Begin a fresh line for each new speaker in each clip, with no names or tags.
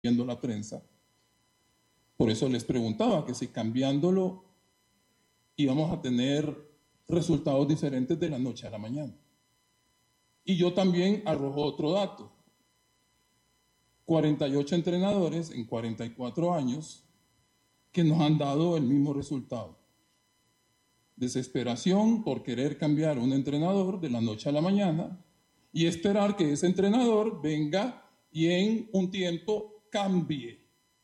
viendo la prensa. Por eso les preguntaba que si cambiándolo íbamos a tener resultados diferentes de la noche a la mañana. Y yo también arrojo otro dato. 48 entrenadores en 44 años que nos han dado el mismo resultado. Desesperación por querer cambiar un entrenador de la noche a la mañana y esperar que ese entrenador venga y en un tiempo cambie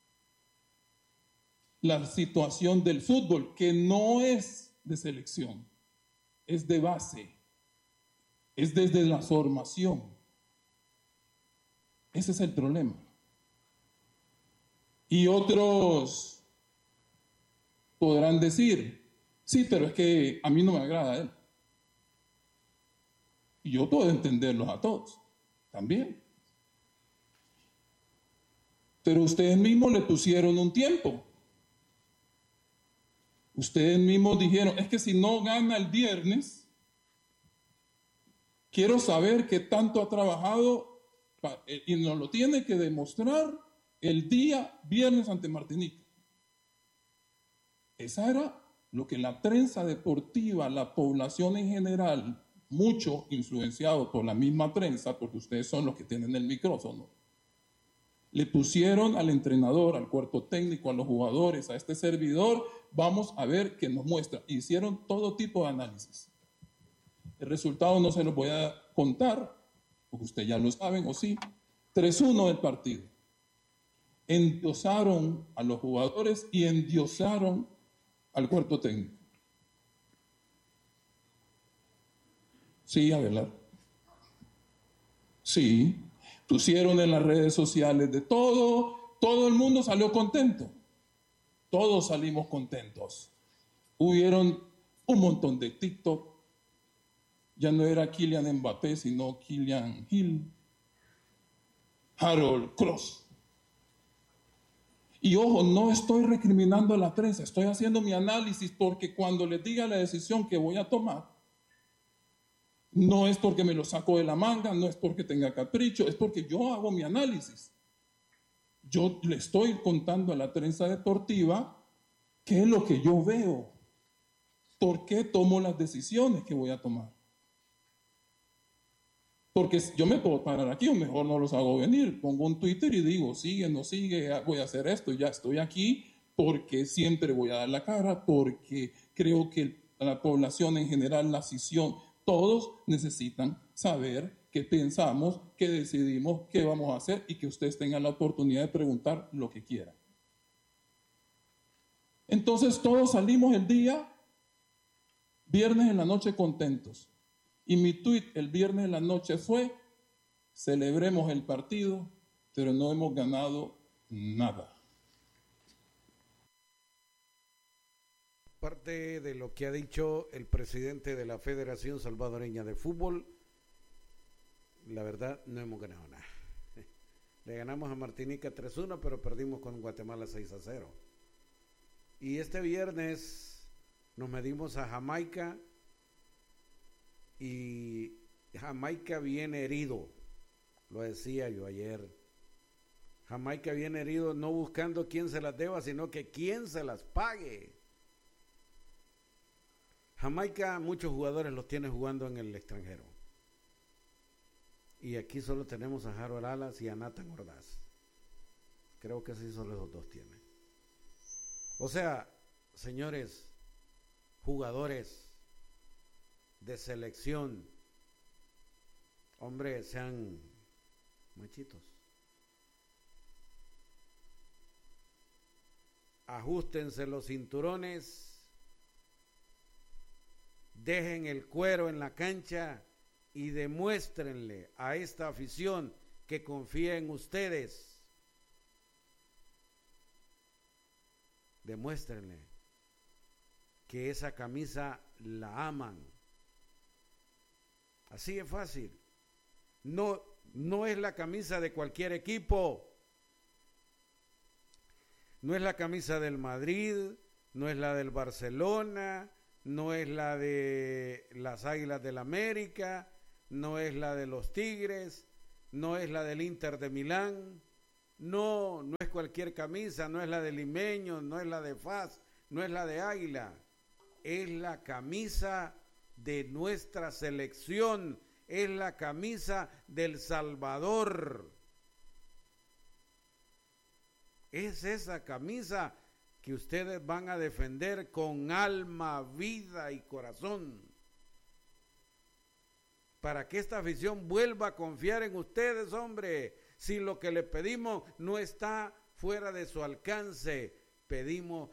la situación del fútbol, que no es de selección, es de base, es desde la formación. Ese es el problema. Y otros podrán decir, sí, pero es que a mí no me agrada él. Y yo puedo entenderlos a todos, también. Pero ustedes mismos le pusieron un tiempo. Ustedes mismos dijeron, es que si no gana el viernes, quiero saber qué tanto ha trabajado y nos lo tiene que demostrar el día viernes ante Martinica. Esa era lo que la prensa deportiva, la población en general, mucho influenciado por la misma prensa, porque ustedes son los que tienen el micrófono, le pusieron al entrenador, al cuerpo técnico, a los jugadores, a este servidor, vamos a ver qué nos muestra. Hicieron todo tipo de análisis. El resultado no se los voy a contar, porque ustedes ya lo saben, o sí. 3-1 del partido. Endiosaron a los jugadores y endiosaron al cuerpo técnico. Sí, Abelar. Sí. Pusieron en las redes sociales de todo el mundo salió contento. Todos salimos contentos. Hubieron un montón de TikTok. Ya no era Kylian Mbappé, sino Kylian Hill, Harold Cross. Y ojo, no estoy recriminando a la prensa, estoy haciendo mi análisis porque cuando les diga la decisión que voy a tomar, no es porque me lo saco de la manga, no es porque tenga capricho, es porque yo hago mi análisis. Yo le estoy contando a la prensa deportiva qué es lo que yo veo, por qué tomo las decisiones que voy a tomar. Porque yo me puedo parar aquí o mejor no los hago venir. Pongo un Twitter y digo, sigue, no sigue, voy a hacer esto, ya estoy aquí porque siempre voy a dar la cara, porque creo que la población en general, la afición, todos necesitan saber qué pensamos, qué decidimos, qué vamos a hacer y que ustedes tengan la oportunidad de preguntar lo que quieran. Entonces todos salimos el día viernes en la noche contentos. Y mi tuit el viernes en la noche fue, celebremos el partido, pero no hemos ganado nada.
Parte de lo que ha dicho el presidente de la Federación Salvadoreña de Fútbol, la verdad no hemos ganado nada. Le ganamos a Martinica 3-1, pero perdimos con Guatemala 6-0. Y este viernes nos medimos a Jamaica y Jamaica viene herido, lo decía yo ayer. Jamaica viene herido no buscando quién se las deba, sino que quién se las pague. Jamaica muchos jugadores los tiene jugando en el extranjero. Y aquí solo tenemos a Harold Alas y a Nathan Ordaz. Creo que sí solo esos dos tienen. O sea, señores, jugadores de selección, hombre, sean machitos. Ajustense los cinturones, dejen el cuero en la cancha y demuéstrenle a esta afición que confía en ustedes. Demuéstrenle que esa camisa la aman. Así es fácil. No es la camisa de cualquier equipo. No es la camisa del Madrid, no es la del Barcelona, no es la de las Águilas del América, no es la de los Tigres, no es la del Inter de Milán. No es cualquier camisa, no es la de Limeño, no es la de FAS, no es la de Águila. Es la camisa de nuestra selección, es la camisa del Salvador. Es esa camisa que ustedes van a defender con alma, vida y corazón, para que esta afición vuelva a confiar en ustedes, hombre. Si lo que le pedimos no está fuera de su alcance, pedimos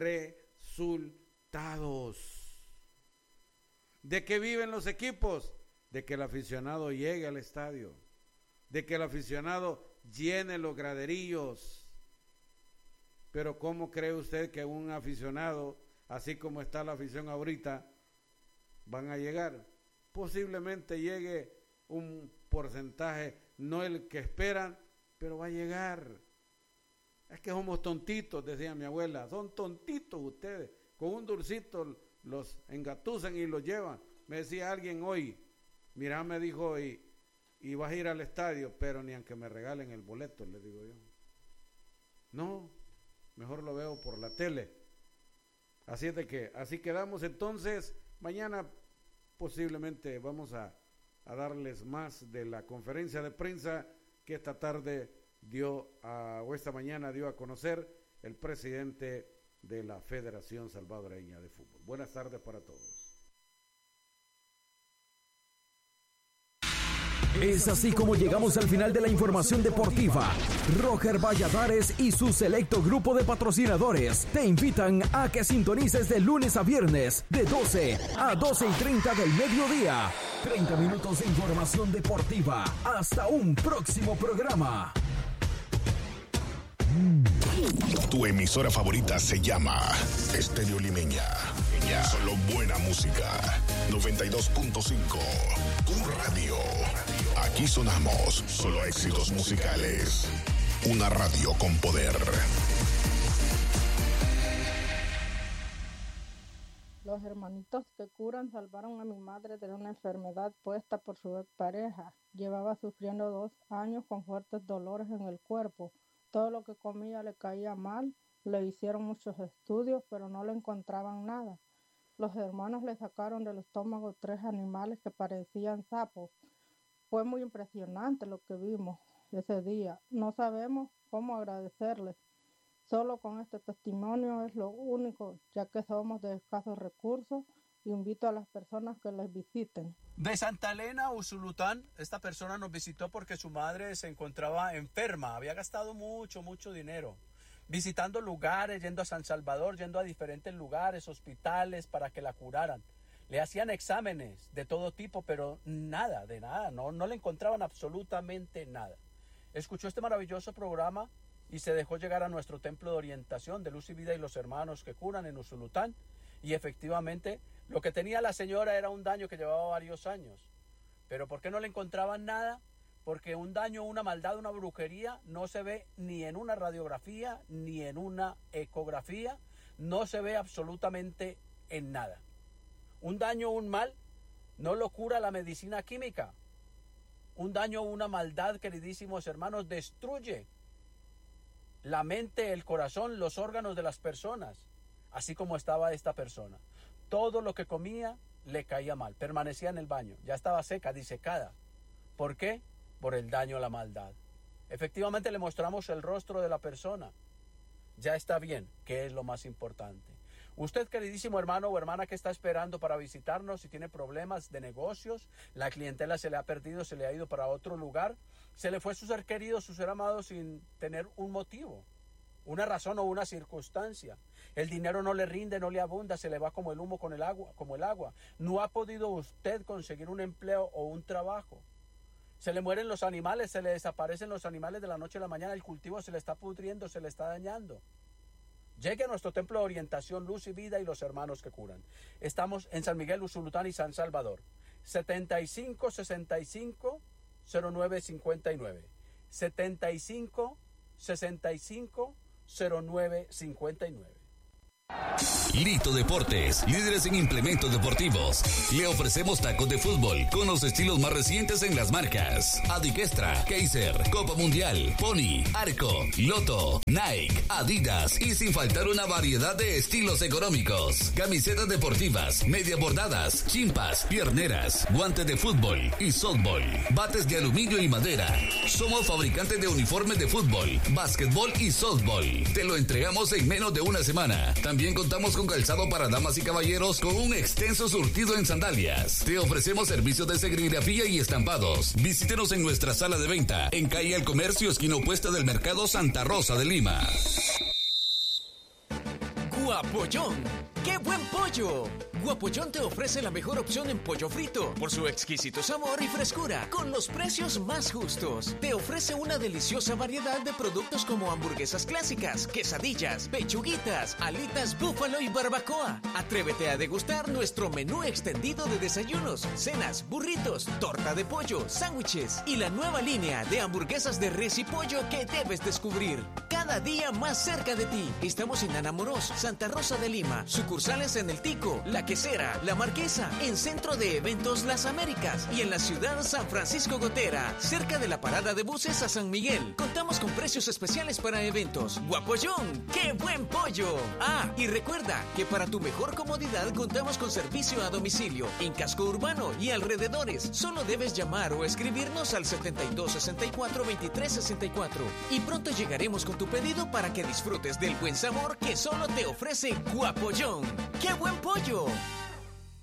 resultados. ¿De qué viven los equipos? De que el aficionado llegue al estadio, de que el aficionado llene los graderillos. Pero ¿cómo cree usted que un aficionado, así como está la afición ahorita, van a llegar? Posiblemente llegue un porcentaje, no el que esperan, pero va a llegar. Es que somos tontitos, decía mi abuela, son tontitos ustedes, con un dulcito los engatusan y los llevan. Me decía alguien hoy, mira, me dijo, y vas a ir al estadio, pero ni aunque me regalen el boleto, le digo yo. No, mejor lo veo por la tele. Así es de que, así quedamos entonces. Mañana posiblemente vamos a darles más de la conferencia de prensa que esta tarde o esta mañana dio a conocer el presidente de la Federación Salvadoreña de Fútbol. Buenas tardes para todos.
Es así como llegamos al final de la información deportiva. Roger Valladares y su selecto grupo de patrocinadores te invitan a que sintonices de lunes a viernes de 12 a 12:30 del mediodía. 30 minutos de información deportiva. Hasta un próximo programa.
Tu emisora favorita se llama Estéreo Limeña. Solo buena música. 92.5. Tu radio. Aquí sonamos solo éxitos musicales. Una radio con poder.
Los hermanitos que curan salvaron a mi madre de una enfermedad puesta por su expareja. Llevaba sufriendo 2 años con fuertes dolores en el cuerpo. Todo lo que comía le caía mal. Le hicieron muchos estudios, pero no le encontraban nada. Los hermanos le sacaron del estómago 3 animales que parecían sapos. Fue muy impresionante lo que vimos ese día. No sabemos cómo agradecerles. Solo con este testimonio es lo único, ya que somos de escasos recursos. Invito a las personas que les visiten.
De Santa Elena, Usulután, esta persona nos visitó porque su madre se encontraba enferma. Había gastado mucho dinero visitando lugares, yendo a San Salvador, yendo a diferentes lugares, hospitales para que la curaran. Le hacían exámenes de todo tipo, pero nada, no le encontraban absolutamente nada. Escuchó este maravilloso programa y se dejó llegar a nuestro templo de orientación de Luz y Vida y los hermanos que curan en Usulután. Y efectivamente, lo que tenía la señora era un daño que llevaba varios años. ¿Pero por qué no le encontraban nada? Porque un daño, una maldad, una brujería no se ve ni en una radiografía, ni en una ecografía, no se ve absolutamente en nada. Un daño, un mal, no lo cura la medicina química. Un daño, una maldad, queridísimos hermanos, destruye la mente, el corazón, los órganos de las personas, así como estaba esta persona. Todo lo que comía le caía mal, permanecía en el baño, ya estaba seca, disecada. ¿Por qué? Por el daño a la maldad. Efectivamente le mostramos el rostro de la persona. Ya está bien, que es lo más importante. Usted, queridísimo hermano o hermana que está esperando para visitarnos, si tiene problemas de negocios, la clientela se le ha perdido, se le ha ido para otro lugar, se le fue su ser querido, su ser amado sin tener un motivo, una razón o una circunstancia. El dinero no le rinde, no le abunda, se le va como el humo con el agua, como el agua. No ha podido usted conseguir un empleo o un trabajo. Se le mueren los animales, se le desaparecen los animales de la noche a la mañana, el cultivo se le está pudriendo, se le está dañando. Llegue a nuestro templo de orientación, Luz y Vida y los hermanos que curan. Estamos en San Miguel, Usulután y San Salvador. 7565-0959. 7565-0959.
Lito Deportes, líderes en implementos deportivos. Le ofrecemos tacos de fútbol con los estilos más recientes en las marcas Adiquestra, Kaiser, Copa Mundial, Pony, Arco, Loto, Nike, Adidas y sin faltar una variedad de estilos económicos. Camisetas deportivas, media bordadas, chimpas, pierneras, guantes de fútbol y softball, bates de aluminio y madera. Somos fabricantes de uniformes de fútbol, básquetbol y softball. Te lo entregamos en menos de una semana. También contamos con calzado para damas y caballeros con un extenso surtido en sandalias. Te ofrecemos servicios de serigrafía y estampados. Visítenos en nuestra sala de venta en calle El Comercio, esquina opuesta del Mercado Santa Rosa de Lima.
Guapollón, ¡qué buen pollo! Guapollón te ofrece la mejor opción en pollo frito por su exquisito sabor y frescura con los precios más justos. Te ofrece una deliciosa variedad de productos como hamburguesas clásicas, quesadillas, pechuguitas, alitas búfalo y barbacoa. Atrévete a degustar nuestro menú extendido de desayunos, cenas, burritos, torta de pollo, sándwiches y la nueva línea de hamburguesas de res y pollo que debes descubrir. Cada día más cerca de ti. Estamos en Anamoros, Santa Rosa de Lima. Sucursales en El Tico, La Quesera, La Marquesa, en Centro de Eventos Las Américas y en la ciudad San Francisco Gotera, cerca de la parada de buses a San Miguel. Contamos con precios especiales para eventos. Guapollón, ¡qué buen pollo! Ah, y recuerda que para tu mejor comodidad contamos con servicio a domicilio en Casco Urbano y alrededores. Solo debes llamar o escribirnos al 7264-2364 y pronto llegaremos con tu pedido para que disfrutes del buen sabor que solo te ofrece Guapollón. ¡Qué buen pollo!